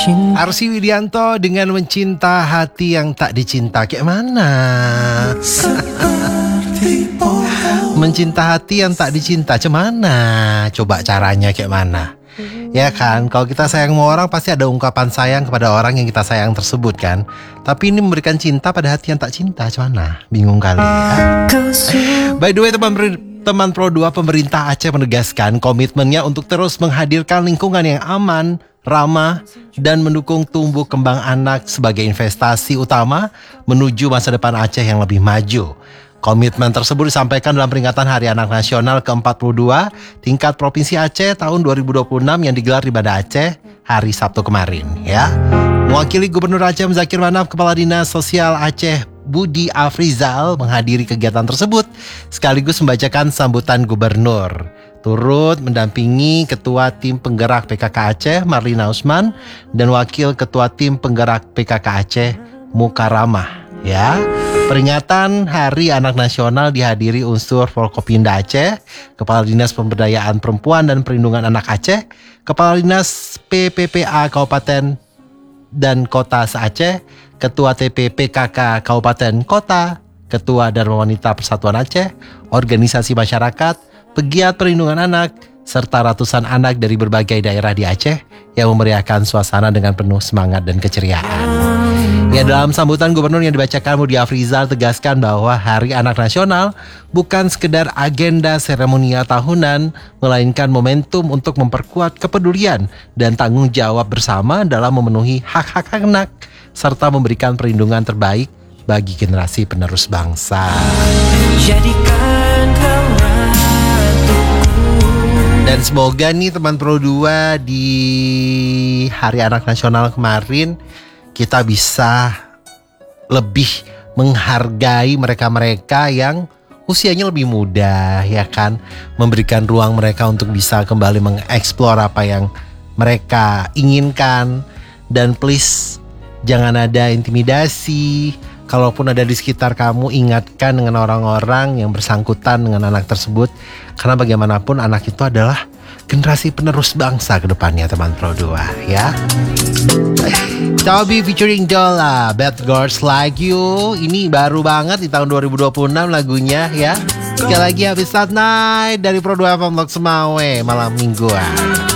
Arsy Widianto dengan Mencinta Hati Yang Tak Dicinta. Kayak mana? Mencinta hati yang tak dicinta, cemana? Coba caranya kayak mana? Ya kan, kalau kita sayang sama orang pasti ada ungkapan sayang kepada orang yang kita sayang tersebut kan. Tapi ini memberikan cinta pada hati yang tak cinta, cemana? Bingung kali ya. By the way teman Pro 2, pemerintah Aceh menegaskan komitmennya untuk terus menghadirkan lingkungan yang aman, ramah, dan mendukung tumbuh kembang anak sebagai investasi utama menuju masa depan Aceh yang lebih maju. Komitmen tersebut disampaikan dalam peringatan Hari Anak Nasional ke-42 tingkat Provinsi Aceh tahun 2026 yang digelar di Banda Aceh hari Sabtu kemarin ya. Mewakili Gubernur Aceh Muzakir Manaf, Kepala Dinas Sosial Aceh Budi Afrizal menghadiri kegiatan tersebut sekaligus membacakan sambutan gubernur. Turut mendampingi Ketua Tim Penggerak PKK Aceh Marlina Usman dan Wakil Ketua Tim Penggerak PKK Aceh Mukaramah. Ya, peringatan Hari Anak Nasional dihadiri unsur Forkopimda Aceh, Kepala Dinas Pemberdayaan Perempuan dan Perlindungan Anak Aceh, Kepala Dinas PPPA Kabupaten dan Kota se-Aceh, Ketua TP PKK Kabupaten Kota, Ketua Dharma Wanita Persatuan Aceh, organisasi masyarakat, pegiat perlindungan anak, serta ratusan anak dari berbagai daerah di Aceh yang memeriahkan suasana dengan penuh semangat dan keceriaan. Ya, dalam sambutan gubernur yang dibacakan Budi Afrizal tegaskan bahwa Hari Anak Nasional bukan sekedar agenda seremonial tahunan, melainkan momentum untuk memperkuat kepedulian dan tanggung jawab bersama dalam memenuhi hak-hak anak serta memberikan perlindungan terbaik bagi generasi penerus bangsa. Dan semoga nih teman Pro 2 di Hari Anak Nasional kemarin kita bisa lebih menghargai mereka-mereka yang usianya lebih muda, ya kan? Memberikan ruang mereka untuk bisa kembali mengeksplor apa yang mereka inginkan. Dan please, jangan ada intimidasi. Kalaupun ada di sekitar kamu, ingatkan dengan orang-orang yang bersangkutan dengan anak tersebut. Karena bagaimanapun anak itu adalah generasi penerus bangsa ke depannya, teman Pro 2, ya. Toby featuring Dola, Bad Girls Like You. Ini baru banget di tahun 2026 lagunya ya. Sekali lagi habis Saat Night dari Pro 2 FM Blok Semawe malam mingguan.